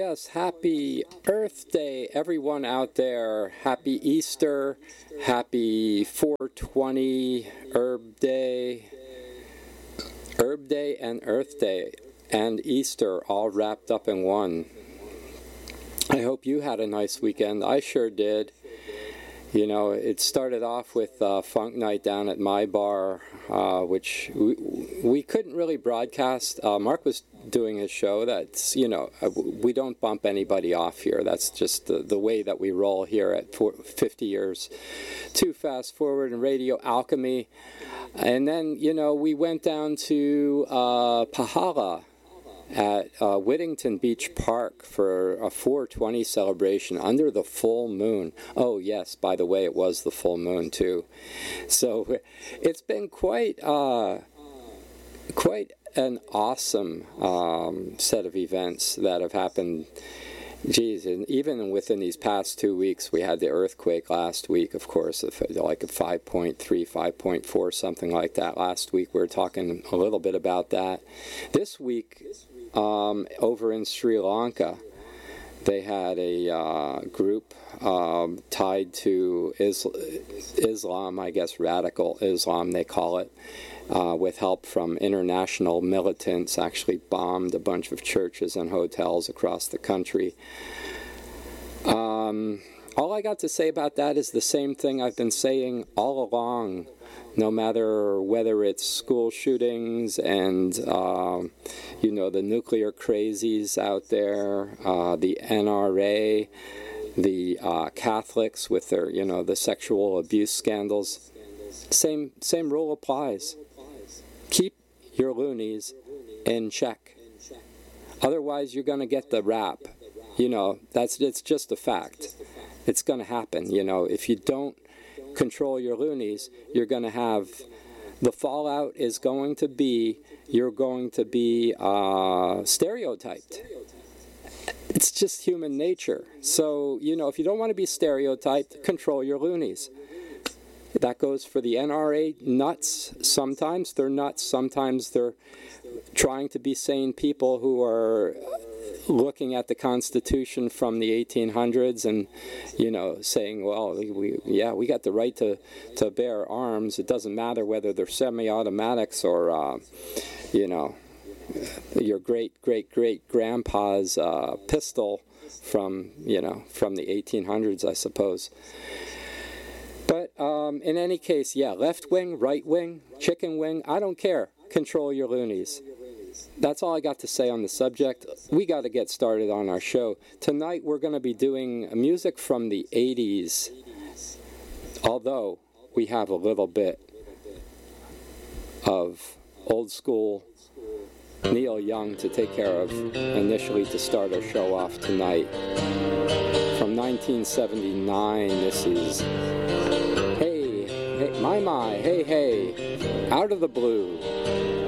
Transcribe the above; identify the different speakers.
Speaker 1: yes, happy Earth Day, everyone out there. Happy Easter, happy 420 Herb Day and Earth Day and Easter all wrapped up in one. I hope you had a nice weekend. I sure did. You know, it started off with Funk Night down at my bar, which we couldn't really broadcast. Mark was doing his show. That's, you know, we don't bump anybody off here. That's just the way that we roll here at 50 years. Too Fast Forward and Radio Alchemy. And then, you know, we went down to Pahala at Whittington Beach Park for a 420 celebration under the full moon. Oh yes, by the way, it was the full moon too. So it's been quite an awesome set of events that have happened. Geez, and even within these past 2 weeks, we had the earthquake last week, of course, like a 5.3, 5.4, something like that. Last week, we were talking a little bit about that. This week, over in Sri Lanka, they had a group tied to Islam, I guess radical Islam they call it, with help from international militants, actually bombed a bunch of churches and hotels across the country. All I got to say about that is the same thing I've been saying all along, no matter whether it's school shootings and, you know, the nuclear crazies out there, the NRA, the Catholics with their, you know, the sexual abuse scandals. Same rule applies. Keep your loonies in check. Otherwise, you're going to get the rap. You know, it's just a fact. It's going to happen. You know, if you don't control your loonies, you're going to have, the fallout is going to be, you're going to be stereotyped. It's just human nature. So, you know, if you don't want to be stereotyped, control your loonies. That goes for the NRA nuts. Sometimes they're nuts. Sometimes they're trying to be sane people who are looking at the Constitution from the 1800s and, you know, saying, well, we got the right to bear arms. It doesn't matter whether they're semi-automatics or, you know, your great-great-great-grandpa's pistol from, you know, from the 1800s, I suppose. But in any case, yeah, left wing, right wing, chicken wing, I don't care. Control your loonies. That's all I got to say on the subject. We got to get started on our show. Tonight we're going to be doing music from the 80s, although we have a little bit of old school Neil Young to take care of initially to start our show off tonight. From 1979, this is Hey, my, hey, Out of the Blue.